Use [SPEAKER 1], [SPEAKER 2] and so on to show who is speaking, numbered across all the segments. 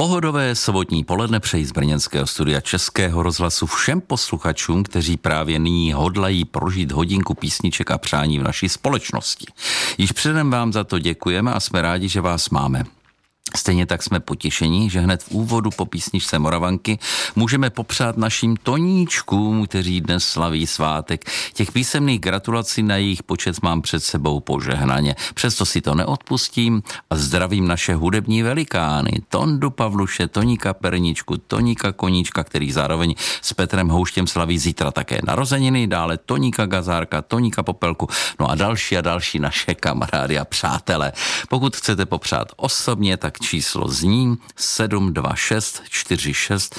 [SPEAKER 1] Pohodové sobotní poledne přeji z brněnského studia Českého rozhlasu všem posluchačům, kteří právě nyní hodlají prožít hodinku písniček a přání v naší společnosti. Již předem vám za to děkujeme a jsme rádi, že vás máme. Stejně tak jsme potěšení, že hned v úvodu po písničce Moravanky můžeme popřát našim Toníčkům, kteří dnes slaví svátek. Těch písemných gratulací na jejich počet mám před sebou požehnaně. Přesto si to neodpustím a zdravím naše hudební velikány. Tondu Pavluše, Toníka Perničku, Toníka Koníčka, který zároveň s Petrem Houštěm slaví zítra také narozeniny, dále Toníka Gazárka, Toníka Popelku, no a další naše kamarády a přátelé. Pokud chcete popřát osobně, tak číslo zní 726 46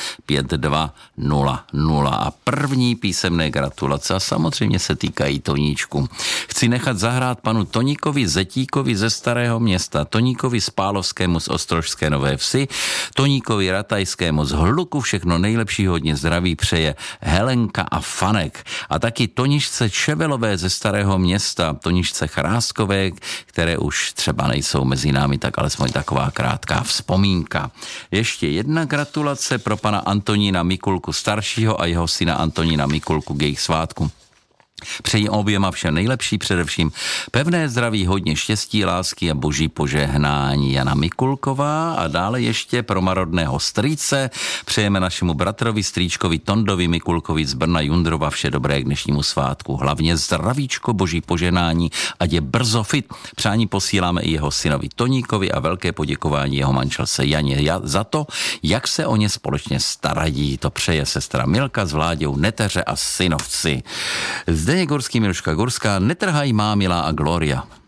[SPEAKER 1] 5200 a první písemné gratulace a samozřejmě se týkají Toníčku. Chci nechat zahrát panu Toníkovi Zetíkovi ze Starého Města, Toníkovi Spálovskému z Ostrožské Nové Vsi, Toníkovi Ratajskému z Hluku, všechno nejlepší, hodně zdraví přeje Helenka a Fanek a taky Toničce Čevelové ze Starého Města, Toničce Chráskové, které už třeba nejsou mezi námi, tak alespoň taková krátká vzpomínka. Ještě jedna gratulace pro pana Antonína Mikulku staršího a jeho syna Antonína Mikulku k jejich svátku. Přeji oběma všem nejlepší, především pevné zdraví, hodně štěstí, lásky a boží požehnání. Jana Mikulková a dále ještě pro marodného strýce přejeme našemu bratrovi strýčkovi Tondovi Mikulkovi z Brna Jundrova vše dobré k dnešnímu svátku. Hlavně zdravíčko, boží požehnání, ať je brzo fit. Přání posíláme i jeho synovi Toníkovi a velké poděkování jeho manželce Janě za to, jak se o ně společně starají. To přeje sestra Milka s Vláďou, neteře a synovci. Zdeněk Gorský, Miluška Gorská, netrhaj má milá a Gloria.